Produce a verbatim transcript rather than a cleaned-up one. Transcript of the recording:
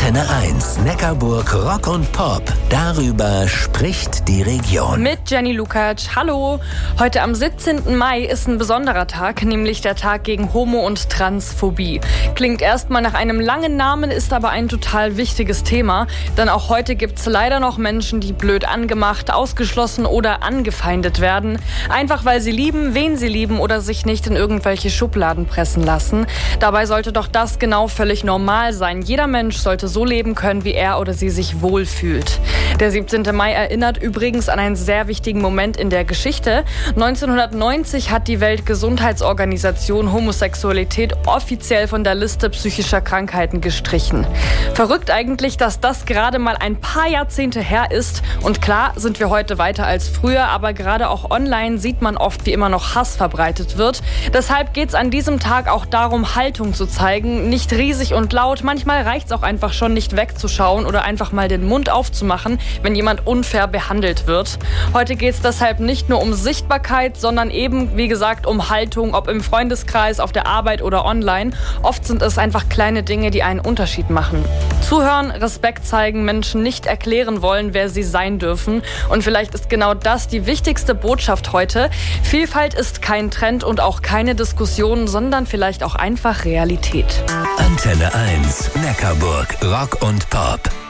Antenne eins, Neckarburg Rock und Pop. Darüber spricht die Region. Mit Jenny Lukacs. Hallo. Heute am siebzehnten Mai ist ein besonderer Tag, nämlich der Tag gegen Homo- und Transphobie. Klingt erstmal nach einem langen Namen, ist aber ein total wichtiges Thema. Denn auch heute gibt's leider noch Menschen, die blöd angemacht, ausgeschlossen oder angefeindet werden. Einfach weil sie lieben, wen sie lieben oder sich nicht in irgendwelche Schubladen pressen lassen. Dabei sollte doch das genau völlig normal sein. Jeder Mensch sollte so leben können, wie er oder sie sich wohlfühlt. Der siebzehnte Mai erinnert übrigens an einen sehr wichtigen Moment in der Geschichte. neunzehnhundertneunzig hat die Weltgesundheitsorganisation Homosexualität offiziell von der Liste psychischer Krankheiten gestrichen. Verrückt eigentlich, dass das gerade mal ein paar Jahrzehnte her ist. Und klar sind wir heute weiter als früher, aber gerade auch online sieht man oft, wie immer noch Hass verbreitet wird. Deshalb geht es an diesem Tag auch darum, Haltung zu zeigen. Nicht riesig und laut, manchmal reicht es auch einfach schon, nicht wegzuschauen oder einfach mal den Mund aufzumachen, wenn jemand unfair behandelt wird. Heute geht es deshalb nicht nur um Sichtbarkeit, sondern eben, wie gesagt, um Haltung, ob im Freundeskreis, auf der Arbeit oder online. Oft sind es einfach kleine Dinge, die einen Unterschied machen. Zuhören, Respekt zeigen, Menschen nicht erklären wollen, wer sie sein dürfen. Und vielleicht ist genau das die wichtigste Botschaft heute. Vielfalt ist kein Trend und auch keine Diskussion, sondern vielleicht auch einfach Realität. Antenne eins, Neckarburg Rock und Pop.